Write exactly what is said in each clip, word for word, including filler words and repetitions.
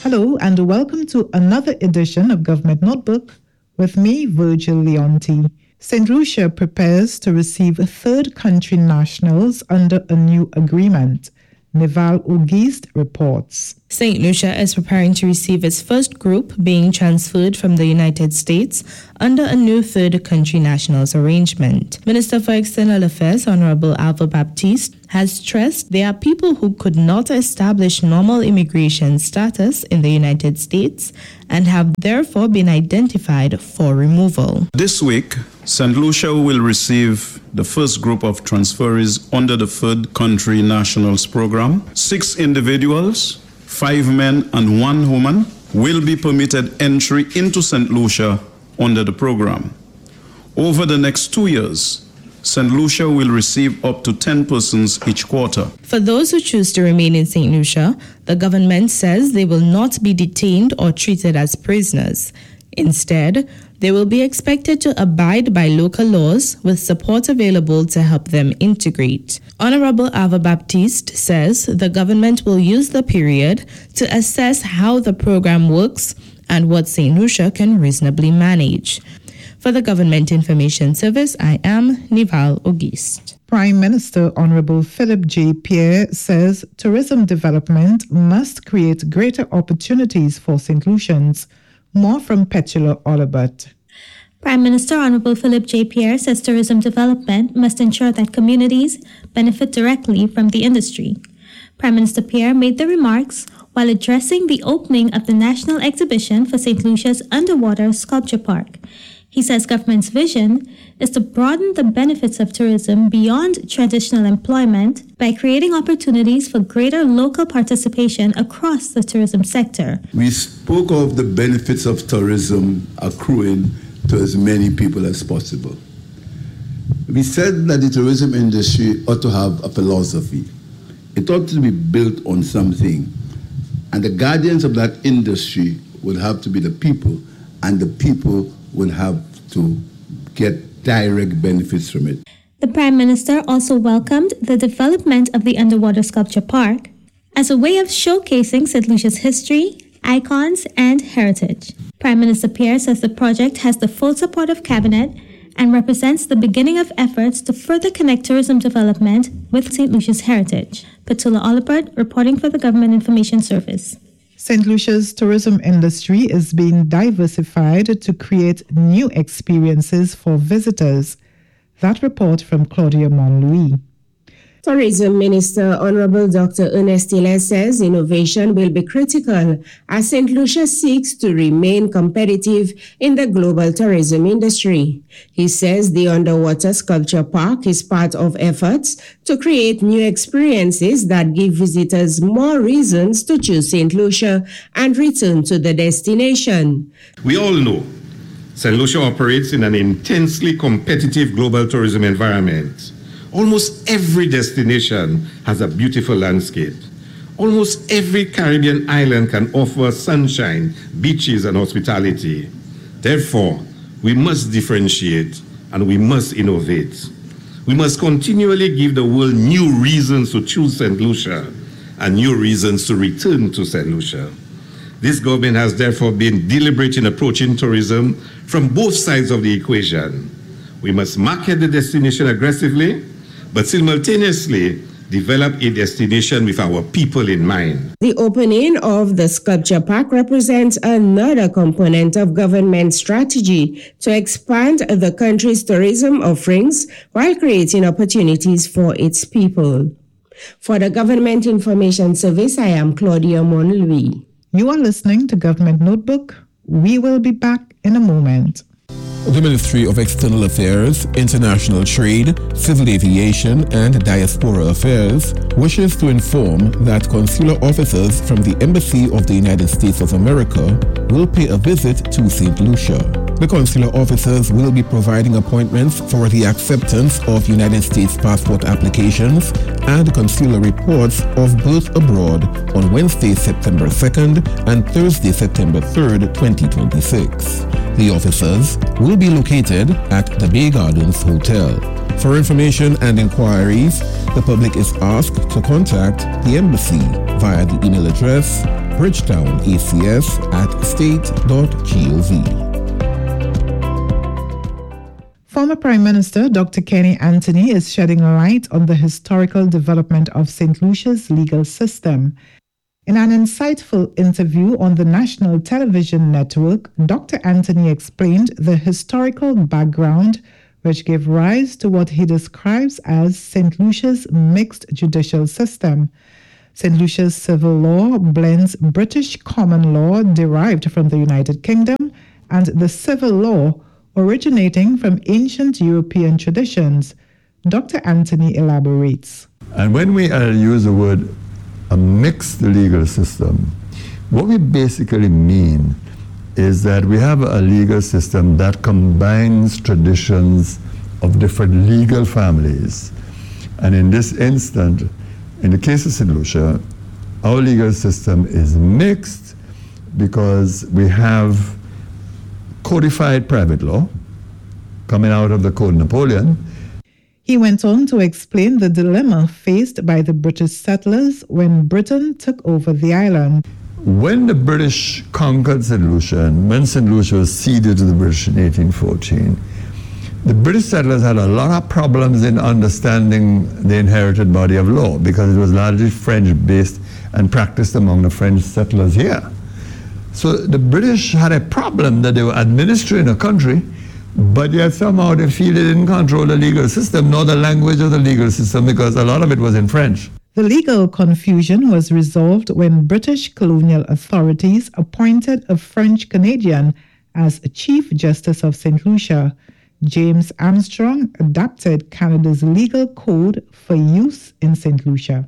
Hello and welcome to another edition of Government Notebook with me, Virgil Leonti. Saint Lucia prepares to receive third country nationals under a new agreement. Nival Auguste reports. Saint Lucia is preparing to receive its first group being transferred from the United States under a new third country nationals arrangement. Minister for External Affairs, Honorable Alva Baptiste, has stressed there are people who could not establish normal immigration status in the United States and have therefore been identified for removal. This week, Saint Lucia will receive the first group of transferees under the third country nationals program. Six individuals, five men and one woman, will be permitted entry into Saint Lucia under the program. Over the next two years, Saint Lucia will receive up to ten persons each quarter. For those who choose to remain in Saint Lucia, the government says they will not be detained or treated as prisoners. Instead, they will be expected to abide by local laws with support available to help them integrate. Honorable Alva Baptiste says the government will use the period to assess how the program works and what Saint Lucia can reasonably manage. For the Government Information Service, I am Nival Auguste. Prime Minister Honorable Philip J. Pierre says tourism development must create greater opportunities for Saint Lucians. More from Petula Olibat. Prime Minister Honorable Philip J. Pierre says tourism development must ensure that communities benefit directly from the industry. Prime Minister Pierre made the remarks while addressing the opening of the National Exhibition for Saint Lucia's Underwater Sculpture Park. He says government's vision is to broaden the benefits of tourism beyond traditional employment by creating opportunities for greater local participation across the tourism sector. We spoke of the benefits of tourism accruing to as many people as possible. We said that the tourism industry ought to have a philosophy. It ought to be built on something. And the guardians of that industry would have to be the people, and the people will have to get direct benefits from it. The Prime Minister also welcomed the development of the Underwater Sculpture Park as a way of showcasing Saint Lucia's history, icons, and heritage. Prime Minister Pierre says the project has the full support of Cabinet and represents the beginning of efforts to further connect tourism development with Saint Lucia's heritage. Petula Olipert, reporting for the Government Information Service. Saint Lucia's tourism industry is being diversified to create new experiences for visitors. That report from Claudia Monlouis. Tourism Minister Honorable Doctor Ernest Hilaire says innovation will be critical as Saint Lucia seeks to remain competitive in the global tourism industry. He says the Underwater Sculpture Park is part of efforts to create new experiences that give visitors more reasons to choose Saint Lucia and return to the destination. We all know Saint Lucia operates in an intensely competitive global tourism environment. Almost every destination has a beautiful landscape. Almost every Caribbean island can offer sunshine, beaches, and hospitality. Therefore, we must differentiate and we must innovate. We must continually give the world new reasons to choose Saint Lucia and new reasons to return to Saint Lucia. This government has therefore been deliberate in approaching tourism from both sides of the equation. We must market the destination aggressively, but simultaneously develop a destination with our people in mind. The opening of the sculpture park represents another component of government strategy to expand the country's tourism offerings while creating opportunities for its people. For the Government Information Service, I am Claudia Monlouis. You are listening to Government Notebook. We will be back in a moment. The Ministry of External Affairs, International Trade, Civil Aviation and Diaspora Affairs wishes to inform that consular officers from the Embassy of the United States of America will pay a visit to Saint Lucia. The consular officers will be providing appointments for the acceptance of United States passport applications and consular reports of birth abroad on Wednesday, September second and Thursday, September third, twenty twenty-six. The officers will be located at the Bay Gardens Hotel. For information and inquiries, the public is asked to contact the embassy via the email address Bridgetown A C S at state dot gov. Former Prime Minister Doctor Kenny Anthony is shedding light on the historical development of Saint Lucia's legal system. In an insightful interview on the national television network, Doctor Anthony explained the historical background which gave rise to what he describes as Saint Lucia's mixed judicial system. Saint Lucia's civil law blends British common law derived from the United Kingdom and the civil law originating from ancient European traditions. Doctor Anthony elaborates. And when we uh, use the word a mixed legal system, what we basically mean is that we have a legal system that combines traditions of different legal families. And in this instant, in the case of Saint Lucia, our legal system is mixed because we have codified private law coming out of the Code Napoleon. He went on to explain the dilemma faced by the British settlers when Britain took over the island. When the British conquered Saint Lucia, and when Saint Lucia was ceded to the British in eighteen fourteen, the British settlers had a lot of problems in understanding the inherited body of law because it was largely French-based and practiced among the French settlers here. So the British had a problem that they were administering a country, but yet somehow they feel they didn't control the legal system nor the language of the legal system because a lot of it was in French. The legal confusion was resolved when British colonial authorities appointed a French Canadian as Chief Justice of Saint Lucia. James Armstrong adapted Canada's legal code for use in Saint Lucia.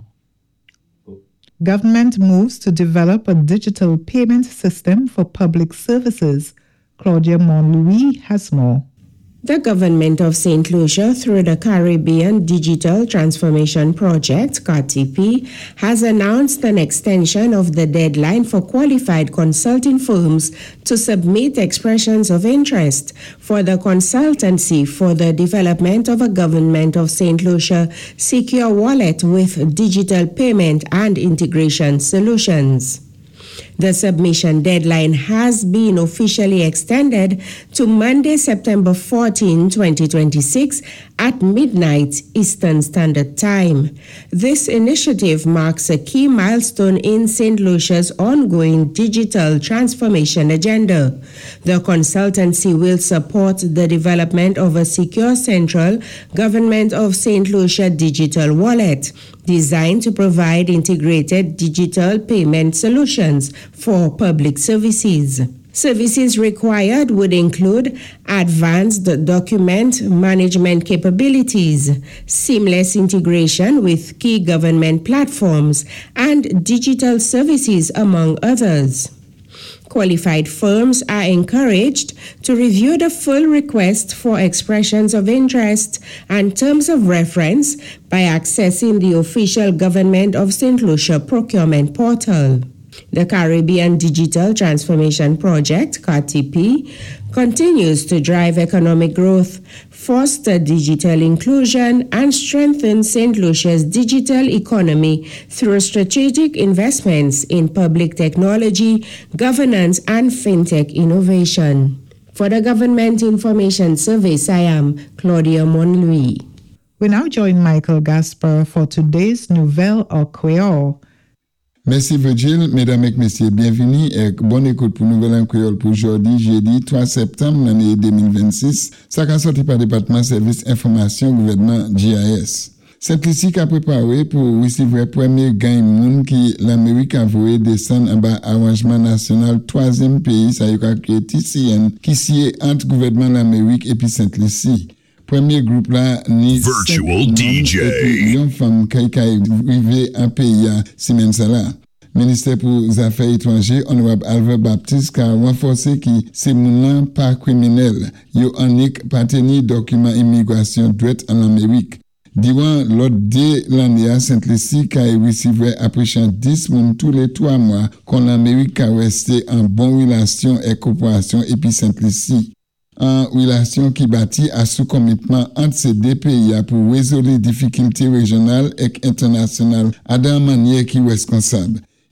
Government moves to develop a digital payment system for public services. Claudia Monlouis has more. The government of Saint Lucia, through the Caribbean Digital Transformation Project, C A T P, has announced an extension of the deadline for qualified consulting firms to submit expressions of interest for the consultancy for the development of a Government of Saint Lucia secure wallet with digital payment and integration solutions. The submission deadline has been officially extended to Monday, September fourteenth, twenty twenty-six at midnight Eastern Standard Time. This initiative marks a key milestone in Saint Lucia's ongoing digital transformation agenda. The consultancy will support the development of a secure central Government of Saint Lucia digital wallet designed to provide integrated digital payment solutions for public services. Services required would include advanced document management capabilities, seamless integration with key government platforms, and digital services, among others. Qualified firms are encouraged to review the full request for expressions of interest and terms of reference by accessing the official Government of Saint Lucia procurement portal. The Caribbean Digital Transformation Project, C A T P, continues to drive economic growth, foster digital inclusion, and strengthen Saint Lucia's digital economy through strategic investments in public technology, governance, and fintech innovation. For the Government Information Service, I am Claudia Monlouis. We now join Michael Gaspar for today's Nouvelle au Créole. Merci Virgile, mesdames et messieurs, bienvenue et bonne écoute pour Nouvelle en Créole pour aujourd'hui, jeudi trois septembre l'année deux mille vingt-six, ça a sorti par département service information gouvernement G I S. Cette liste a préparé pour recevoir le premier gain monde qui l'Amérique a voué descendre en bas arrangement national troisième pays, ça y a créé T C N, qui sied entre gouvernement l'Amérique et puis Saint-Lucie. Premier groupe là ni Virtual D J une femme qui a arrivé en pays à semaine ça là. Ministère pour les Affaires étrangères, honorable Albert Baptiste, qui a renforcé que ces gens pas criminels, yo unique partenir document immigration droit en Amérique. Durant l'autre de l'année à Saint-Lucie, qui a reçu après dix moun tous les trois mois, qu'on l'Amérique a resté en bonne relation et coopération et puis Saint-Lucie. En relation qui bâtit à sous-committement entre ces deux pays pour résoudre les difficultés régionales et internationales à d'une manière qui est responsable.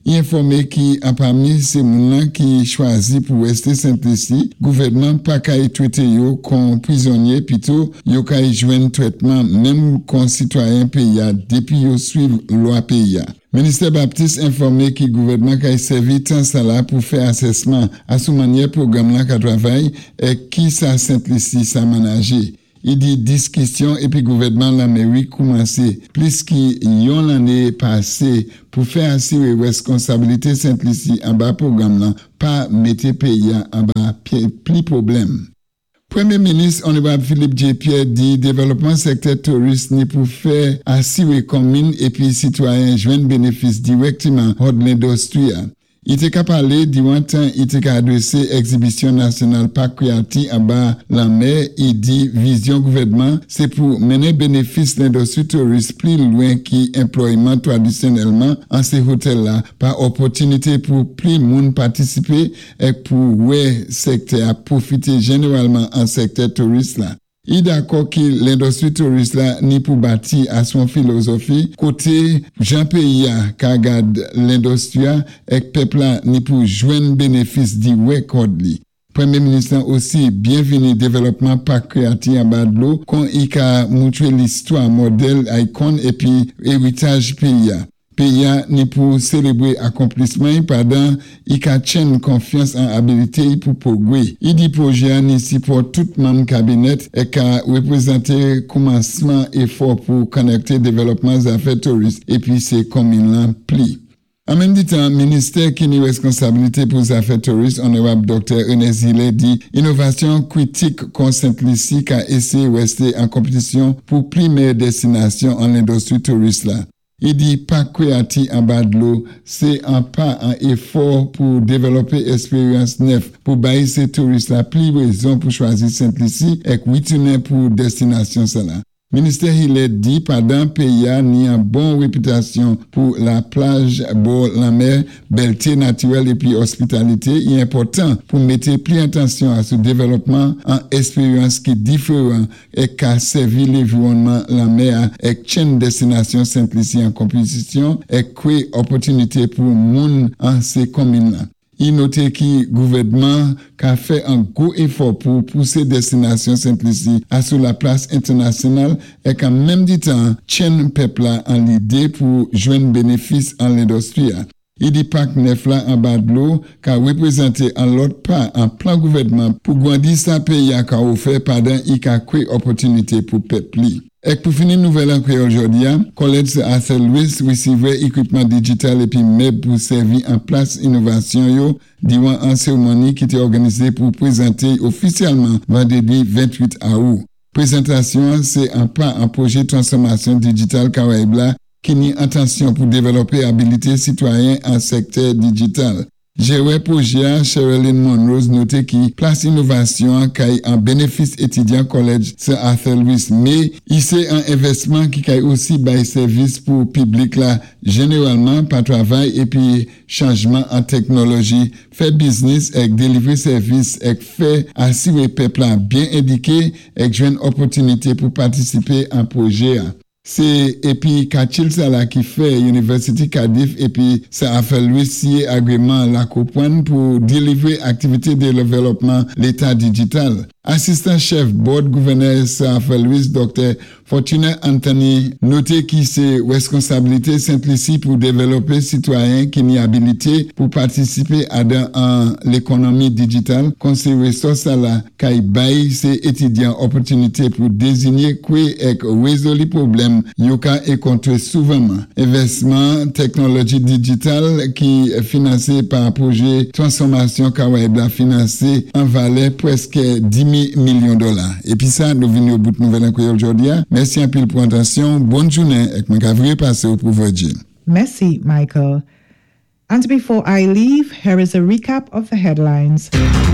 Il informé qui a parmi ces gens qui choisi pour rester Saint-Lucie, gouvernement pas qu'à traiter yo comme prisonnier plutôt yo qu'à joindre traitement même concitoyen pays depuis yo suivre loi pays. Ministère Baptiste informé que le gouvernement a servi tant ça là pour faire assessment à son manière programme là qu'a travail et qui ça Saint-Lucie ça manager. Il dit dix questions et puis le gouvernement l'Amérique commencé plus qu'il y a l'année passée pour faire assurer responsabilité Saint-Lucie en bas programme là, pas mettre pays en bas plus problème. Premier ministre Honorable Philippe J. Pierre dit développement secteur touriste ni pour faire assurer communes et puis citoyens joindre bénéfice directement de l'industrie. Il était qu'à parler durant temps, il était qu'à adresser exhibition nationale Parc Creati en bas la mer. Il dit vision gouvernement, c'est pour mener bénéfice l'industrie touriste plus loin qui employement traditionnellement en ces hôtels-là, par opportunité pour plus de monde participer et pour ouais secteur à profiter généralement en secteur touriste là. Il est d'accord que l'industrie touriste là ni pour bâtir à son philosophie côté Jean Pays qui regarde l'industrie et peuple là ni pour joindre bénéfice direct li. Premier ministre aussi bienvenu développement Parc Creati en bas de l'eau quand il a montré l'histoire modèle icône et puis héritage pays. Pays ni pour célébrer accomplissement pendant il a tient confiance en habilité pour progrès. Il dit projet ni si pour tout membre cabinet et qu'a représenté commencement effort pour connecter développement des affaires touristes et puis c'est comme il l'a pli. En même temps, ministère qui a responsabilité pour les affaires touristes, honorable docteur Ernest Hillet dit innovation critique qu'on Saint-Lucie qui a essayé de rester en compétition pour plus meilleure destination en l'industrie touriste là. Il dit Parc Creati en bas de l'eau, c'est un pas, un effort pour développer expérience neuve, pour bailler ces touristes la plus raison pour choisir Saint-Lucie et retourner pour destination cela. Ministère Hillet dit pendant pays a ni une bonne réputation pour la plage, bord la mer, belleté naturelle et puis hospitalité, il est important pour mettre plus attention à ce développement en expérience qui est différent et qui a servi l'environnement la mer et chaîne destination Saint-Lucie en compétition et créer opportunité pour monde en ces communes. Il notait que le gouvernement a fait un gros effort pour pousser destination Saint-Lucie à sur la place internationale et qu'en même temps, tient peuple en l'idée pour joindre bénéfice en l'industrie. Il dit Parc neuf là en bas de l'eau qu'a représenté en l'autre part un plan gouvernement pour grandir sa pays à qu'a offert pendant il a créé opportunité pour peuple. Et pour finir nouvelle en créole aujourd'hui, Collège à Saint-Louis recevait équipement digital et puis meubles pour servir en place innovation yo durant une cérémonie qui était organisée pour présenter officiellement vendredi vingt-huit août. Présentation, c'est un pas en projet de transformation digitale Caraïbla qui a intention pour développer habilité citoyen en secteur digital. Géré projet, Sherilyn Monrose noté qui place innovation qui en bénéfice étudiant collège Sir Arthur Lewis, mais il c'est un investissement qui a aussi bail service pour public là, généralement par travail et puis changement en technologie, fait business et délivrer service et fait assurer peuple bien indiqué et joindre opportunité pour participer à un projet. C'est et puis Kachil Sala qui fait University Cardiff et puis ça a fait lui signer agrément la Copoine pour délivrer activité de développement l'état digital. Assistant chef board gouverneur ça a fait Louis docteur Fortuné Anthony noté qui c'est responsabilité Saint-Lucie pour développer citoyens qui n'y habilité pour participer à dans l'économie digitale conserver ça là qui bail c'est étudiants opportunité pour désigner quoi et résoudre problème yoka et contre souvent investissement technologie digitale qui est financé par un projet transformation Kawaïbla financé en valeur presque dix millions de dollars. Et puis ça, nous venons au bout de nouvelle aujourd'hui. Merci un peu pour l'attention. Bonne journée et que je passer au pouvoir Jill. Merci, Michael. And before I leave, here is a recap of the headlines.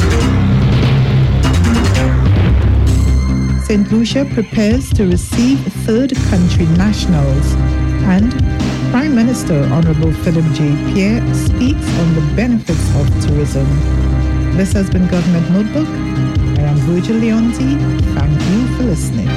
Saint Lucia prepares to receive third country nationals, and Prime Minister Honorable Philip J. Pierre speaks on the benefits of tourism. This has been Government Notebook. I am Virgil Leonti. Thank you for listening.